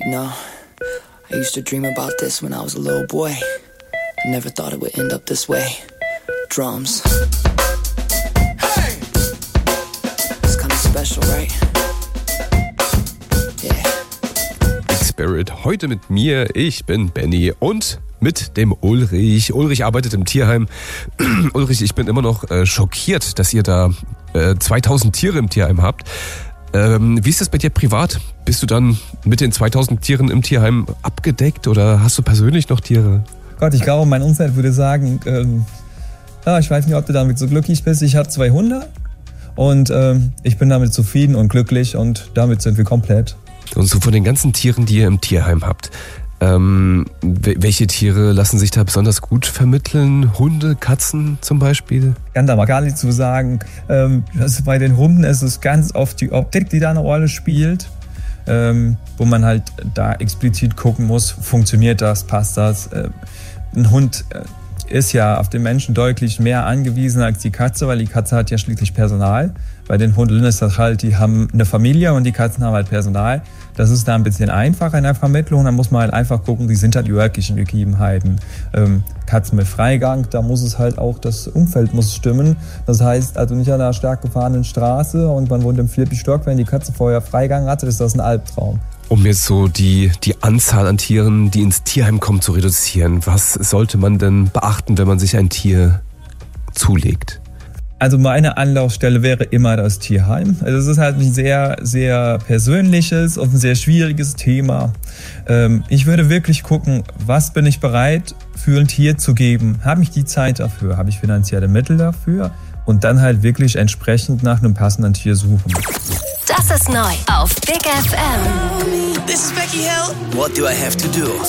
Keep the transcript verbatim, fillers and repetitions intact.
You know, I used to dream about this when I was a little boy. I never thought it would end up this way. Drums. Hey! It's kind of special, right? Yeah. Big Spirit, heute mit mir, ich bin Benny und mit dem Ulrich. Ulrich arbeitet im Tierheim. Ulrich, ich bin immer noch äh, schockiert, dass ihr da äh, zweitausend Tiere im Tierheim habt. Ähm, wie ist das bei dir privat? Bist du dann mit den zweitausend Tieren im Tierheim abgedeckt oder hast du persönlich noch Tiere? Gott, ich glaube, mein Umfeld würde sagen, ähm, ja, ich weiß nicht, ob du damit so glücklich bist. Ich habe zwei Hunde und ähm, ich bin damit zufrieden und glücklich und damit sind wir komplett. Und so von den ganzen Tieren, die ihr im Tierheim habt, ähm, welche Tiere lassen sich da besonders gut vermitteln? Hunde, Katzen zum Beispiel? Ich kann da mal gar nicht zu sagen. Ähm, also bei den Hunden ist es ganz oft die Optik, die da eine Rolle spielt. Ähm, wo man halt da explizit gucken muss, funktioniert das, passt das. Äh, ein Hund äh, ist ja auf den Menschen deutlich mehr angewiesen als die Katze, weil die Katze hat ja schließlich Personal. Bei den Hunden ist das halt, die haben eine Familie und die Katzen haben halt Personal. Das ist da ein bisschen einfacher in der Vermittlung. Da muss man halt einfach gucken, wie sind halt die örtlichen Gegebenheiten. Ähm, Katzen mit Freigang, da muss es halt auch, das Umfeld muss stimmen. Das heißt, also nicht an einer stark gefahrenen Straße und man wohnt im vierten Stock, wenn die Katze vorher Freigang hatte, ist das ein Albtraum. Um jetzt so die, die Anzahl an Tieren, die ins Tierheim kommen, zu reduzieren, was sollte man denn beachten, wenn man sich ein Tier zulegt? Also meine Anlaufstelle wäre immer das Tierheim. Also es ist halt ein sehr, sehr persönliches und ein sehr schwieriges Thema. Ähm, ich würde wirklich gucken, was bin ich bereit für ein Tier zu geben? Habe ich die Zeit dafür? Habe ich finanzielle Mittel dafür? Und dann halt wirklich entsprechend nach einem passenden Tier suchen. Das ist neu auf Big F M. This is Becky Hill. What do I have to do?